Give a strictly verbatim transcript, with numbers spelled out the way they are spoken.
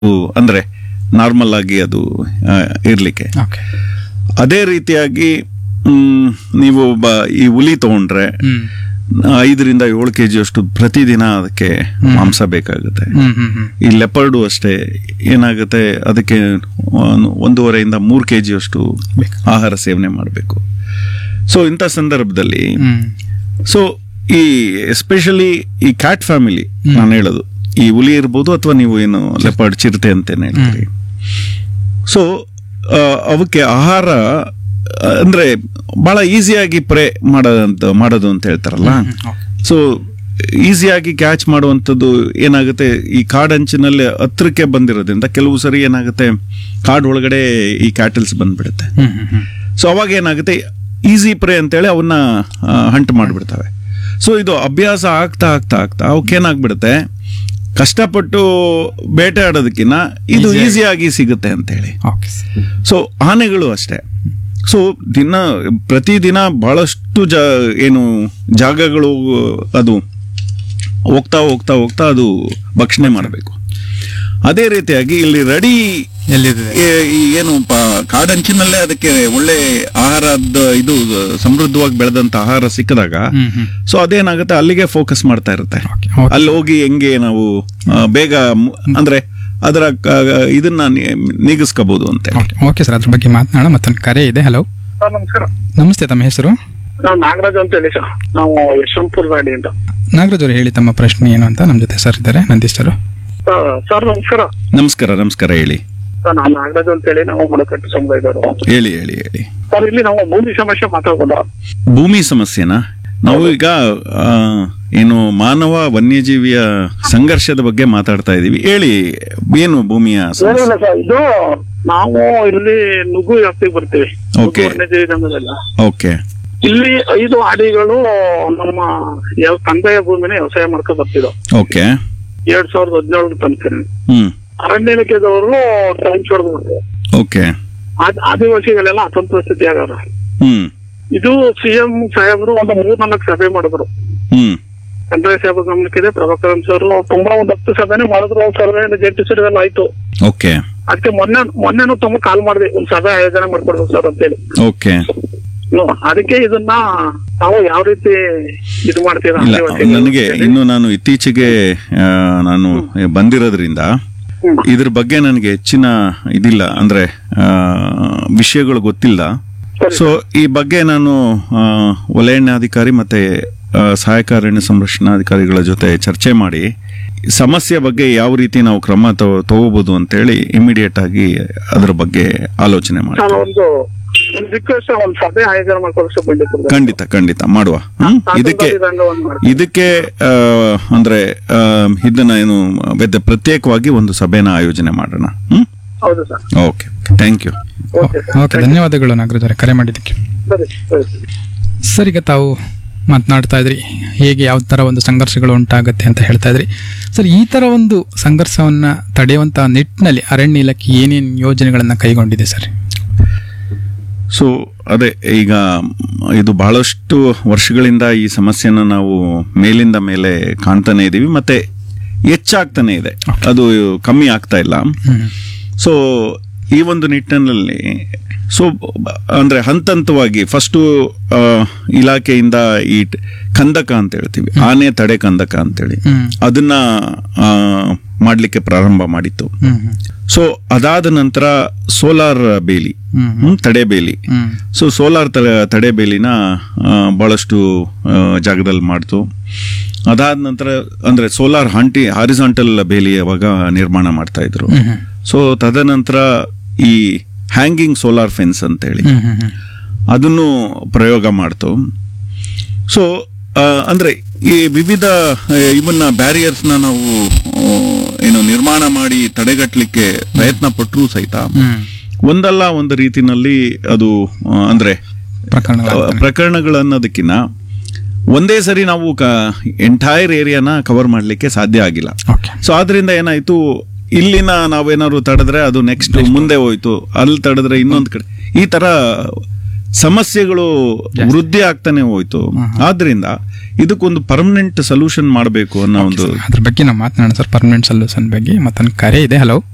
ಅಂದ್ರೆ ನಾರ್ಮಲ್ ಆಗಿ ಅದು ಆ, ಇರ್ಲಿಕ್ಕೆ. ಓಕೆ. ಅದೇ ರೀತಿಯಾಗಿ ಮ್, ನೀವು ಬ- ಈ ಹುಲಿ ತಗೊಂಡ್ರೆ ಹ್ಮ್ ಐದರಿಂದ ಏಳು ಕೆಜಿ ಅಷ್ಟು ಪ್ರತಿದಿನ ಅದಕ್ಕೆ ಮಾಂಸ ಬೇಕಾಗುತ್ತೆ. ಹ್ಮ್ ಹ್ಮ್ ಹ್ಮ್ ಈ ಲೆಪರ್ಡು ಅಷ್ಟೇ ಏನಾಗುತ್ತೆ, ಅದಕ್ಕೆ ಒಂದು- ಒಂದೂವರೆಯಿಂದ ಮೂರು ಕೆಜಿ ಅಷ್ಟು ಆಹಾರ ಸೇವನೆ ಮಾಡಬೇಕು. ಸೊ ಇಂಥ ಸಂದರ್ಭದಲ್ಲಿ ಹ್ಮ್ ಸೊ ಈ ಎಸ್ಪೆಷಲಿ ಈ ಕ್ಯಾಟ್ ಫ್ಯಾಮಿಲಿ ನಾನು ಹೇಳೋದು, ಈ ಹುಲಿ ಇರ್ಬೋದು ಅಥವಾ ನೀವು ಏನು ಲೆಪರ್ಡ್ ಚಿರತೆ ಅಂತೇನೆ ಹೇಳ್ತೀರಿ. ಸೊ ಅವಕ್ಕೆ ಆಹಾರ ಆ, ಅಂದ್ರೆ ಬಹಳ ಈಸಿಯಾಗಿ ಪ್ರೇ ಮಾಡೋದಂತ ಮಾಡೋದು ಅಂತ ಹೇಳ್ತಾರಲ್ಲ. ಸೊ ಈಸಿಯಾಗಿ ಕ್ಯಾಚ್ ಮಾಡುವಂಥದ್ದು ಏನಾಗುತ್ತೆ, ಈ ಕಾಡಂಚಿನಲ್ಲಿ ಹತ್ರಕ್ಕೆ ಬಂದಿರೋದ್ರಿಂದ ಕೆಲವು ಸರಿ ಏನಾಗುತ್ತೆ, ಕಾಡ್ ಒಳಗಡೆ ಈ ಕ್ಯಾಟಲ್ಸ್ ಬಂದ್ಬಿಡುತ್ತೆ. ಹ್ಮ್ ಹ್ಮ್ ಹ್ಮ್ ಸೊ ಅವಾಗ ಏನಾಗುತ್ತೆ, ಈಸಿ ಪ್ರೇ ಅಂತೇಳಿ ಅವನ್ನ ಹಂಟ್ ಮಾಡಿಬಿಡ್ತವೆ. ಸೊ ಇದು ಅಭ್ಯಾಸ ಆಗ್ತಾ ಆಗ್ತಾ ಆಗ್ತಾ ಅವಕ್ಕೇನಾಗ್ಬಿಡುತ್ತೆ, ಕಷ್ಟಪಟ್ಟು ಬೇಟೆ ಆಡೋದಕ್ಕಿಂತ ಇದು Easy ಆಗಿ. ಈಸಿಯಾಗಿ ಸಿಗುತ್ತೆ ಅಂತೇಳಿ. Okay sir. ಸೊ ಆನೆಗಳು ಅಷ್ಟೇ. ಸೊ ದಿನ ಪ್ರತಿದಿನ ಬಹಳಷ್ಟು ಜ ಏನು ಜಾಗಗಳು ಅದು ಹೋಗ್ತಾ ಹೋಗ್ತಾ ಹೋಗ್ತಾ ಅದು ಭಕ್ಷಣೆ ಮಾಡಬೇಕು. ಅದೇ ರೀತಿಯಾಗಿ ಇಲ್ಲಿ ರೆಡಿ ಎಲ್ಲಿದೆ? ಈ ಏನು ಪ- ಕಾಡಂಚಿನಲ್ಲೇ ಅದಕ್ಕೆ ಒಳ್ಳೆ ಆಹಾರದ ಇದು ಸಮೃದ್ಧವಾಗಿ ಬೆಳೆದಂತ ಆಹಾರ ಸಿಕ್ಕಿದಾಗ ಹ್ಮ್ ಹ್ಮ್ ಸೊ ಅದೇನಾಗುತ್ತೆ, ಅಲ್ಲಿಗೆ ಫೋಕಸ್ ಮಾಡ್ತಾ ಇರುತ್ತೆ. Okay, okay. ಅಲ್ಲಿ ಹೋಗಿ ಹೆಂಗೆ ನಾವು ಆ, ಬೇಗ ಮು- ಅಂದ್ರೆ ಅದರ ಕ- ಇದನ್ನ ನಿ- ನೀಗಿಸ್ಕೋಬಹುದು ಅಂತ. ಓಕೆ ಓಕೆ ಸರ್, ಅದ್ರ ಬಗ್ಗೆ ಮಾತನಾಡೋಣ. ಮತ್ತೊಂದು ಕರೆ ಇದೆ. ಹಲೋ, ಸರ್ ನಮಸ್ಕಾರ. ನಮಸ್ತೆ. ತಮ್ಮ ಹೆಸರು? ನಾವು ನಾಗರಾಜ್ ಅಂತ ಹೇಳಿ ಸರ್, ನಾವು ಯಶವಂತಪುರ ಗಾಡಿ ಅಂತ. ನಾಗರಾಜ್ ಅವರು ಹೇಳಿ, ತಮ್ಮ ಪ್ರಶ್ನೆ ಏನು ಅಂತ. ನಮ್ಮ ಜೊತೆ ಸರ್ ಇದ್ದಾರೆ, ನಂದೀಶ್ ಸರ್. ಸರ್ ಸರ್ ನಮಸ್ಕಾರ. ನಮಸ್ಕಾರ ನಮಸ್ಕಾರ ಹೇಳಿ ಸರ್ ನಾವು ನಾಗರಾಜ್ ಅಂತ ಹೇಳಿ, ನಾವು ಬುಡಕಟ್ಟು ಸಮುದಾಯದವರು. ಹೇಳಿ ಹೇಳಿ ಹೇಳಿ ಸರ್ ಇಲ್ಲಿ ನಾವು ಭೂಮಿ ಸಮಸ್ಯೆ ಮಾತಾಡ್ಬೋದ? ಭೂಮಿ ಸಮಸ್ಯೆನಾ? ನಾವು ಈಗ ಆ, ಏನು ಮಾನವ ವನ್ಯಜೀವಿಯ ಸಂಘರ್ಷದ ಬಗ್ಗೆ ಮಾತಾಡ್ತಾ ಇದೀವಿ. ಹೇಳಿ, ಏನು ಭೂಮಿಯ ಸಮಸ್ಯೆ? ಏನಿಲ್ಲ ಸರ್, ಇದು ನಾವು ಇಲ್ಲಿ ನುಗ್ಗು ಜಾಸ್ತಿ ಬರ್ತೀವಿ. Okay. ನುಗ್ಗು ವನ್ಯಜೀವಿ ರಂಗದಲ್ಲ. ಓಕೆ ಇಲ್ಲಿ ಐದು ಆಡಿಗಳು ನಮ್ಮ ಯಾವ ಕಂದಾಯ ಭೂಮಿನ ವ್ಯವಸಾಯ ಮಾಡ್ಕೊ ಬರ್ತಿದ್ದವು ಓಕೆ ಎರಡ್ ಸಾವಿರದ ಹದಿನೇಳರ ತನಕ. ಹ್ಮ್ ಅರಣ್ಯ ಇಲಾಖೆದವರು ಟೈಮ್ ಹೊಡೆದ್ರು. ಓಕೆ ಆದಿವಾಸಿಗಳೆಲ್ಲ ಅತಂತ್ರ ಸ್ಥಿತಿ ಆಗ್ಯಾರ. ಹ್ಮ್ ಇದು ಸಿಎಂ ಸಾಹೇಬರು ಒಂದು ಮೂರ್ ನಾಲ್ಕು ಸಭೆ ಮಾಡಿದ್ರು. ಹ್ಮ್ ಕಂದಾಯ ಸಾಹೇಬ್ ಗಮನಕ್ಕಿದೆ, ಪ್ರಭಾಕರನ್ ಸರ್ ತುಂಬಾ ಒಂದ್ ಹತ್ತು ಸಭೆನೇ ಮಾಡಿದ್ರು. ಸರ್ವೆ ಜಂಟಿ ಸರ್ವೆ ಎಲ್ಲ ಆಯ್ತು. ಓಕೆ ಅದಕ್ಕೆ ಮೊನ್ನೆ ಮೊನ್ನೆನೂ ತಮ್ಮ ಕಾಲ್ ಮಾಡಿದೆ, ಒಂದ್ ಸಭೆ ಆಯೋಜನೆ ಮಾಡ್ಕೊಡ್ಬೇಕು ಸರ್ ಅಂತೇಳಿ. ಓಕೆ ಹ್ಮ್. ಅದಕ್ಕೆ ಇದನ್ನ ನಾವು ಯಾವ ರೀತಿ ಇದು ಮಾಡ್ತೀರಾ? ಇಲ್ಲ, ಆದಿವಾಸಿಗಳು ನನಗೆ ಅಂತೇಳಿ. ಇನ್ನು ನಾನು ಇತ್ತೀಚೆಗೆ ಆ, ನಾನು ಬಂದಿರೋದ್ರಿಂದ ಹ್ಮ್. ಇದ್ರ ಬಗ್ಗೆ ನನಗೆ ಹೆಚ್ಚಿನ ಇದಿಲ್ಲ, ಅಂದ್ರೆ ಆ, ವಿಷಯಗಳು ಗೊತ್ತಿಲ್ಲ. ಸರಿ. ಸೊ ಈ ಬಗ್ಗೆ ನಾನು ಆ, ವಲಯಾರಣ್ಯಾಧಿಕಾರಿ ಮತ್ತೆ ಆ, ಸಹಾಯಕ ಅರಣ್ಯ ಸಂರಕ್ಷಣಾಧಿಕಾರಿಗಳ ಜೊತೆ ಚರ್ಚೆ ಮಾಡಿ ಸಮಸ್ಯೆ ಬಗ್ಗೆ ಯಾವ ರೀತಿ ನಾವು ಕ್ರಮ ತಗೋ- ತಗೋಬಹುದು ಅಂತೇಳಿ ಇಮಿಡಿಯೇಟ್ ಆಗಿ ಅದ್ರ ಬಗ್ಗೆ ಆಲೋಚನೆ ಮಾಡಿ. ನಾನು ಒಂದು ರಿಕ್ವೆಸ್ಟ್, ಒಂದ್ ಸಭೆ ಆಯೋಜನೆ ಮಾಡ್ಕೊಳಕ್ಕೆ ಬಂದಿತ್ತು. ಖಂಡಿತ ಖಂಡಿತ ಮಾಡುವ. ಹ್ಮ್? ಇದಕ್ಕೆ ಇದಕ್ಕೆ ಆ, ಅಂದ್ರೆ ಆ, ಇದನ್ನ ಏನು ಬೆದ್ದ- ಪ್ರತ್ಯೇಕವಾಗಿ ಒಂದು ಸಭೆನ ಆಯೋಜನೆ ಮಾಡೋಣ. ಹ್ಮ್ ಹೌದು sir. Okay thank you. Okay sir. Okay, ಧನ್ಯವಾದಗಳು ನಾಗರಾಜ್ ಅವರೇ, ಕರೆ ಮಾಡಿದ್ದಕ್ಕೆ. ಸರಿ ಸರಿ. ಸರ್, ಈಗ ತಾವು ಮಾತನಾಡ್ತಾ ಇದ್ರಿ ಹೇಗೆ ಯಾವ ಥರ ಒಂದು ಸಂಘರ್ಷಗಳು ಉಂಟಾಗುತ್ತೆ ಅಂತ ಹೇಳ್ತಾ ಇದ್ರಿ. ಸರ್, ಈ ಥರ ಒಂದು ಸಂಘರ್ಷವನ್ನ ತಡೆಯುವಂಥ ನಿಟ್ಟಿನಲ್ಲಿ ಅರಣ್ಯ ಇಲಾಖೆ ಏನೇನು ಯೋಜನೆಗಳನ್ನು ಕೈಗೊಂಡಿದೆ ಸರ್? ಸೊ ಅದೇ ಈಗ ಇದು ಬಹಳಷ್ಟು ವರ್ಷಗಳಿಂದ ಈ ಸಮಸ್ಯೆನ ನಾವು ಮೇಲಿಂದ ಮೇಲೆ ಕಾಣ್ತಾನೆ ಇದೀವಿ, ಮತ್ತೆ ಹೆಚ್ಚಾಗ್ತಾನೆ ಇದೆ, ಅದು ಕಮ್ಮಿ ಆಗ್ತಾ ಇಲ್ಲ. ಹ್ಮ್ ಸೊ ಈ ಒಂದು ನಿಟ್ಟಿನಲ್ಲಿ ಸೊ ಅಂದ್ರೆ ಹಂತ ಹಂತವಾಗಿ ಫಸ್ಟು ಇಲಾಖೆಯಿಂದ ಈ ಟ್- ಕಂದಕ ಅಂತ ಹೇಳ್ತೀವಿ, ಆನೆ ತಡೆ ಕಂದಕ ಅಂತೇಳಿ ಹ್ಮ್ ಅದನ್ನ ಆ, ಮಾಡ್ಲಿಕ್ಕೆ ಪ್ರಾರಂಭ ಮಾಡಿತ್ತು. ಹ್ಮ್ ಹ್ಮ್ ಸೊ ಅದಾದ ನಂತರ ಸೋಲಾರ್ ಬೇಲಿ, ಹ್ಮ್ ಹ್ಮ್, ತಡೆ ಬೇಲಿ. ಹ್ಮ್ ಸೊ ಸೋಲಾರ್ ತಡೆ ಬೇಲಿನ ಆ, ಬಹಳಷ್ಟು ಆ, ಜಾಗದಲ್ಲಿ ಮಾಡ್ತು. ಅದಾದ ನಂತರ ಅಂದ್ರೆ ಸೋಲಾರ್ ಹಾಂಟಿ ಹಾರಿಸಾಂಟಲ್ ಬೇಲಿ ಅವಾಗ ನಿರ್ಮಾಣ ಮಾಡ್ತಾ ಇದ್ರು. ಹ್ಮ್ ಹ್ಮ್ ಸೊ ತದನಂತರ ಈ ಹ್ಯಾಂಗಿಂಗ್ ಸೋಲಾರ್ ಫೆನ್ಸ್ ಅಂತೇಳಿ ಹ್ಮ್ ಹ್ಮ್ ಹ್ಮ್ ಅದನ್ನು ಪ್ರಯೋಗ ಮಾಡ್ತು. ಸೊ ಆ, ಅಂದ್ರೆ ಈ ವಿವಿಧ ಆ, ಇವನ್ನ ಬ್ಯಾರಿಯರ್ಸ್ನ ನಾವು ಆ, ಏನು ನಿರ್ಮಾಣ ಮಾಡಿ ತಡೆಗಟ್ಟಲಿಕ್ಕೆ ಪ್ರಯತ್ನ ಪಟ್ಟರೂ ಸಹಿತ ಹ್ಮ್ ಒಂದಲ್ಲ ಒಂದು ರೀತಿನಲ್ಲಿ ಅದು ಆ, ಅಂದ್ರೆ ಪ್ರಕರಣಗಳು ಪ್ರಕರಣಗಳನ್ನೋದಕ್ಕಿಂತ ಒಂದೇ ಸರಿ ನಾವು ಎಂಟೈರ್ ಏರಿಯಾನ ಕವರ್ ಮಾಡಲಿಕ್ಕೆ ಸಾಧ್ಯ ಆಗಿಲ್ಲ. ಓಕೆ. ಸೊ ಆದ್ರಿಂದ ಏನಾಯ್ತು, ಇಲ್ಲಿನ ನಾವೇನಾದ್ರು ತಡೆದ್ರೆ ಅದು ನೆಕ್ಸ್ಟ್ ಮುಂದೆ ಹೋಯ್ತು, ಅಲ್ಲಿ ತಡೆದ್ರೆ ಇನ್ನೊಂದ್ ಕಡೆ, ಈ ತರ ಸಮಸ್ಯೆಗಳು ವೃದ್ಧಿ ಆಗ್ತಾನೆ ಹೋಯ್ತು. ಆದ್ರಿಂದ ಇದಕ್ಕೊಂದು ಪರ್ಮನೆಂಟ್ ಸೊಲ್ಯೂಷನ್ ಮಾಡಬೇಕು ಅನ್ನೋ ಒಂದು ಅದ್ರ ಬಗ್ಗೆ ನಾವು ಮಾತನಾಡೋಣ ಸರ್, ಪರ್ಮನೆಂಟ್ ಸೊಲ್ಯೂಷನ್ ಬಗ್ಗೆ. ಮತ್ತೊಂದು ಕರೆ ಇದೆ. ಹಲೋ